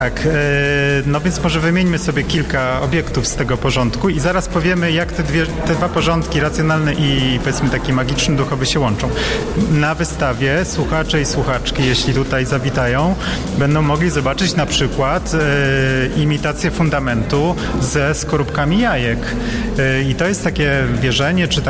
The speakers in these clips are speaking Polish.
Tak, no więc może wymieńmy sobie kilka obiektów z tego porządku i zaraz powiemy, jak te dwa porządki, racjonalny i powiedzmy taki magiczny, duchowy się łączą. Na wystawie słuchacze i słuchaczki, jeśli tutaj zawitają, będą mogli zobaczyć na przykład imitację fundamentu ze skorupkami jajek. I to jest takie wierzenie, czy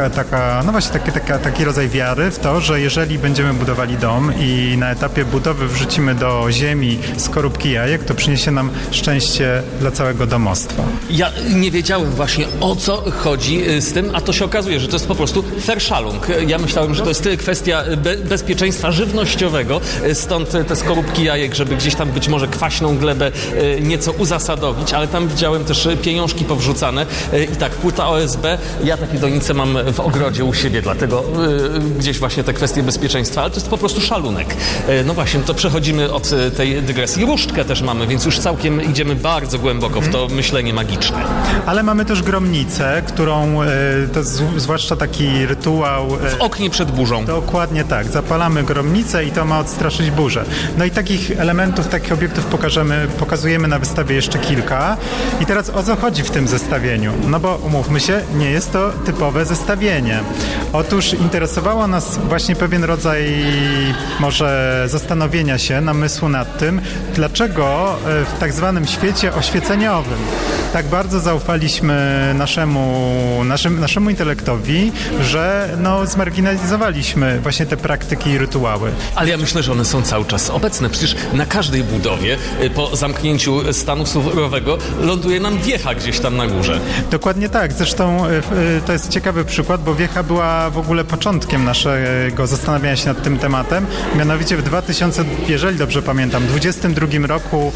taki rodzaj wiary w to, że jeżeli będziemy budowali dom i na etapie budowy wrzucimy do ziemi skorupki jajek, to przyniesie nam szczęście dla całego domostwa. Ja nie wiedziałem właśnie, o co chodzi z tym, a to się okazuje, że to jest po prostu Verschalung. Ja myślałem, że to jest kwestia bezpieczeństwa żywnościowego, stąd te skorupki jajek, żeby gdzieś tam być może kwaśną glebę nieco uzasadowić, ale tam widziałem też pieniążki powrzucane i tak, płyta OSB, ja takie donice mam w ogrodzie u siebie, dlatego gdzieś właśnie te kwestie bezpieczeństwa, ale to jest po prostu szalunek. No właśnie, to przechodzimy od tej dygresji. Różdżkę też mamy, więc już całkiem idziemy bardzo głęboko w to myślenie magiczne. Ale mamy też gromnicę, którą, to zwłaszcza taki rytuał... W oknie przed burzą. Dokładnie tak. Zapalamy gromnicę i to ma odstraszyć burzę. No i takich elementów, takich obiektów pokazujemy na wystawie jeszcze kilka. I teraz o co chodzi w tym zestawieniu? No bo umówmy się, nie jest to typowe zestawienie. Otóż interesowało nas właśnie pewien rodzaj może zastanowienia się, namysłu nad tym, dlaczego w tak zwanym świecie oświeceniowym tak bardzo zaufaliśmy naszemu intelektowi, że zmarginalizowaliśmy właśnie te praktyki i rytuały. Ale ja myślę, że one są cały czas obecne. Przecież na każdej budowie po zamknięciu stanu surowego ląduje nam wiecha gdzieś tam na górze. Dokładnie tak. Zresztą to jest ciekawy przykład, bo wiecha była w ogóle początkiem naszego zastanawiania się nad tym tematem. Mianowicie w 2000, jeżeli dobrze pamiętam, 22 roku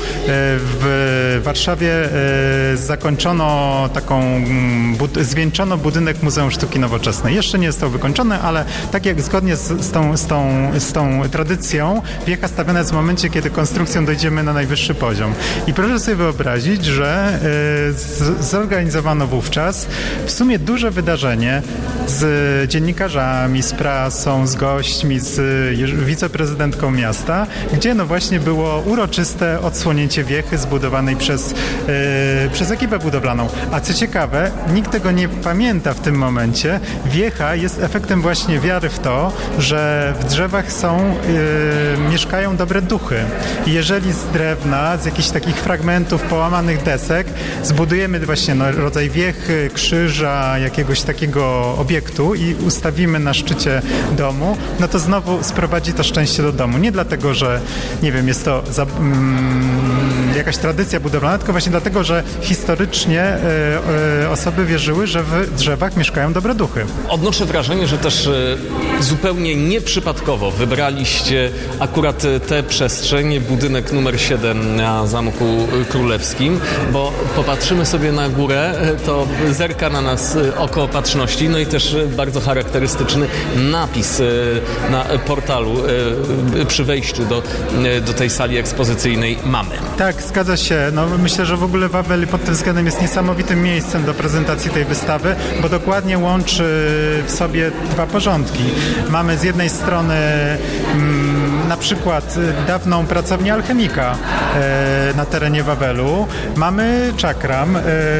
w Warszawie zakończono zwieńczono budynek Muzeum Sztuki Nowoczesnej. Jeszcze nie został wykończony, ale tak jak zgodnie z tą tradycją wiecha stawiana jest w momencie, kiedy konstrukcją dojdziemy na najwyższy poziom. I proszę sobie wyobrazić, że zorganizowano wówczas w sumie duże wydarzenie z dziennikarzami, z prasą, z gośćmi, z wiceprezydentką miasta, gdzie właśnie było uroczyste odsłonięcie wiechy zbudowanej przez ekipę budowlaną. A co ciekawe, nikt tego nie pamięta w tym momencie. Wiecha jest efektem właśnie wiary w to, że w drzewach mieszkają dobre duchy. I jeżeli z drewna, z jakichś takich fragmentów połamanych desek zbudujemy właśnie rodzaj wiechy, krzyża, jakiegoś takiego obiektu i ustawimy na szczycie domu, no to znowu sprowadzi to szczęście do domu. Nie dlatego, że nie wiem, jest to jakaś tradycja budowlana, tylko właśnie dlatego, że historycznie osoby wierzyły, że w drzewach mieszkają dobre duchy. Odnoszę wrażenie, że też zupełnie nieprzypadkowo wybraliście akurat tę przestrzeń, budynek numer 7 na Zamku Królewskim, bo popatrzymy sobie na górę, to zerka na nas oko opatrzności, no i też bardzo charakterystyczny napis na portalu przy wejściu do tej sali ekspozycyjnej mamy. Tak, zgadza się. No, myślę, że w ogóle Wawel pod tym względem jest niesamowitym miejscem do prezentacji tej wystawy, bo dokładnie łączy w sobie dwa porządki. Mamy z jednej strony na przykład dawną pracownię alchemika na terenie Wawelu. Mamy czakram,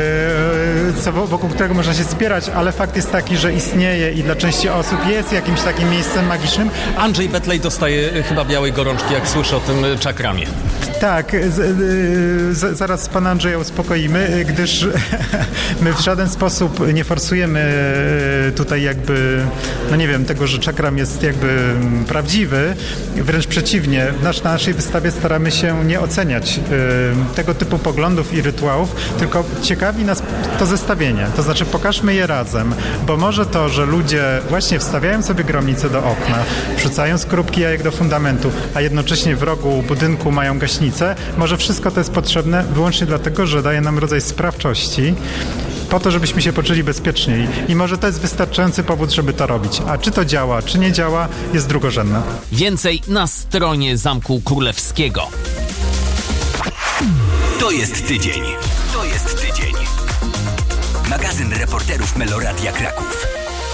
wokół którego można się spierać, ale fakt jest taki, że istnieje i dla części osób jest jakimś takim miejscem magicznym. Andrzej Betlej dostaje chyba białej gorączki, jak słyszę o tym czakramie. Tak, zaraz pana Andrzeja uspokoimy, gdyż my w żaden sposób nie forsujemy tutaj jakby, no nie wiem, tego, że czakram jest jakby prawdziwy. Wręcz przeciwnie, na naszej wystawie staramy się nie oceniać tego typu poglądów i rytuałów, tylko ciekawi nas to zestawienie. To znaczy pokażmy je razem, bo może to, że ludzie właśnie wstawiają sobie gromnicę do okna, wrzucają skorupki jajek do fundamentu, a jednocześnie w rogu budynku mają gaśnicę, może wszystko to jest potrzebne wyłącznie dlatego, że daje nam rodzaj sprawczości, po to, żebyśmy się poczuli bezpieczniej. I może to jest wystarczający powód, żeby to robić. A czy to działa, czy nie działa, jest drugorzędne. Więcej na stronie Zamku Królewskiego. To jest tydzień. Magazyn reporterów Meloradia Kraków.